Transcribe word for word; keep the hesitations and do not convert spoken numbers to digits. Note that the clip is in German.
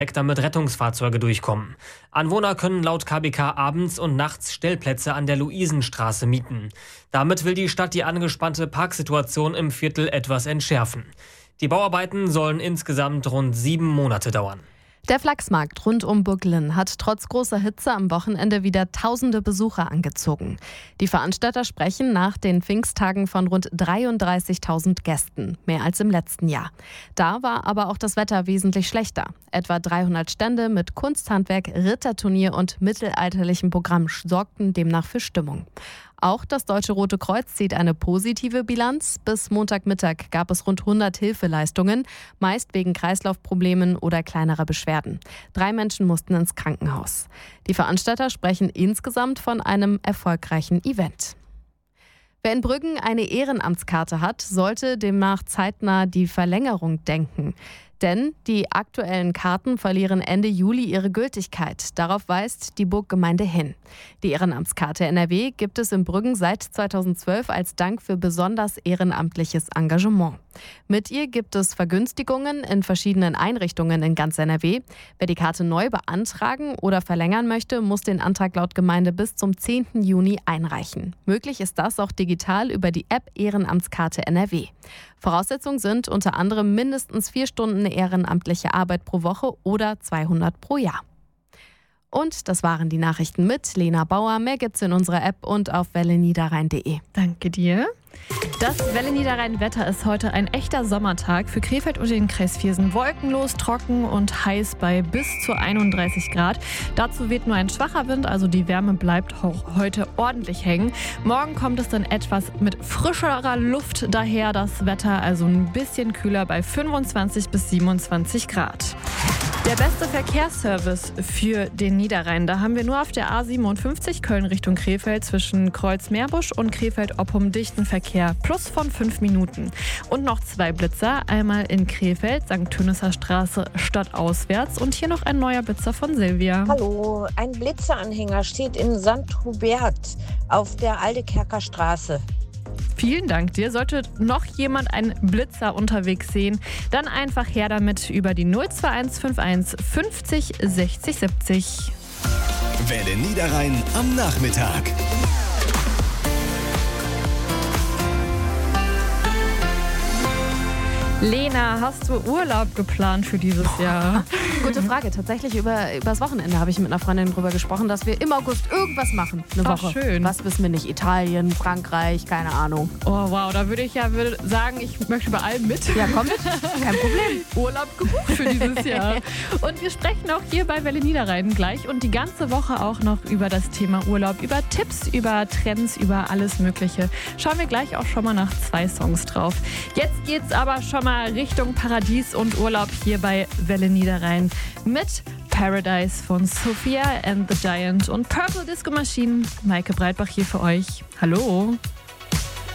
damit Rettungsfahrzeuge durchkommen. Anwohner können laut K B K abends und nachts Stellplätze an der Luisenstraße mieten. Damit will die Stadt die angespannte Parksituation im Viertel etwas entschärfen. Die Bauarbeiten sollen insgesamt rund sieben Monate dauern. Der Flachsmarkt rund um Burglin hat trotz großer Hitze am Wochenende wieder tausende Besucher angezogen. Die Veranstalter sprechen nach den Pfingsttagen von rund dreiunddreißigtausend Gästen, mehr als im letzten Jahr. Da war aber auch das Wetter wesentlich schlechter. Etwa dreihundert Stände mit Kunsthandwerk, Ritterturnier und mittelalterlichem Programm sorgten demnach für Stimmung. Auch das Deutsche Rote Kreuz zieht eine positive Bilanz. Bis Montagmittag gab es rund hundert Hilfeleistungen, meist wegen Kreislaufproblemen oder kleinerer Beschwerden. Drei Menschen mussten ins Krankenhaus. Die Veranstalter sprechen insgesamt von einem erfolgreichen Event. Wer in Brüggen eine Ehrenamtskarte hat, sollte demnach zeitnah die Verlängerung denken. Denn die aktuellen Karten verlieren Ende Juli ihre Gültigkeit. Darauf weist die Burggemeinde hin. Die Ehrenamtskarte N R W gibt es in Brüggen seit zweitausendzwölf als Dank für besonders ehrenamtliches Engagement. Mit ihr gibt es Vergünstigungen in verschiedenen Einrichtungen in ganz N R W. Wer die Karte neu beantragen oder verlängern möchte, muss den Antrag laut Gemeinde bis zum zehnten Juni einreichen. Möglich ist das auch digital über die App Ehrenamtskarte N R W. Voraussetzungen sind unter anderem mindestens vier Stunden ehrenamtliche Arbeit pro Woche oder zweihundert pro Jahr. Und das waren die Nachrichten mit Lena Bauer. Mehr gibt's in unserer App und auf welle niederrhein punkt de. Danke dir. Das Welle Niederrhein-Wetter ist heute ein echter Sommertag. Für Krefeld und den Kreis Viersen wolkenlos, trocken und heiß bei bis zu einunddreißig Grad. Dazu weht nur ein schwacher Wind, also die Wärme bleibt auch heute ordentlich hängen. Morgen kommt es dann etwas mit frischerer Luft daher. Das Wetter also ein bisschen kühler bei fünfundzwanzig bis siebenundzwanzig Grad. Der beste Verkehrsservice für den Niederrhein, da haben wir nur auf der A siebenundfünfzig Köln Richtung Krefeld zwischen Kreuz-Meerbusch und Krefeld-Oppum dichten Verkehr plus von fünf Minuten. Und noch zwei Blitzer, einmal in Krefeld, Sankt Tönisser Straße stadtauswärts und hier noch ein neuer Blitzer von Silvia. Hallo, ein Blitzeranhänger steht in Sankt Hubert auf der Aldekerker Straße. Vielen Dank dir. Sollte noch jemand einen Blitzer unterwegs sehen, dann einfach her damit über die null zwei eins fünf eins fünfzig sechzig siebzig. Welle Niederrhein am Nachmittag. Lena, hast du Urlaub geplant für dieses Jahr? Gute Frage. Tatsächlich über übers Wochenende habe ich mit einer Freundin drüber gesprochen, dass wir im August irgendwas machen. Eine Ach, Woche. schön. Was wissen wir nicht? Italien, Frankreich, keine Ahnung. Oh wow, da würde ich ja würde sagen, ich möchte bei allem mit. Ja, komm mit. Kein Problem. Urlaub gebucht für dieses Jahr. Und wir sprechen auch hier bei Welle Niederrhein gleich und die ganze Woche auch noch über das Thema Urlaub, über Tipps, über Trends, über alles Mögliche. Schauen wir gleich auch schon mal nach zwei Songs drauf. Jetzt geht's aber schon mal Richtung Paradies und Urlaub hier bei Welle Niederrhein mit Paradise von Sophia and the Giant und Purple Disco Machine. Maike Breitbach hier für euch. Hallo.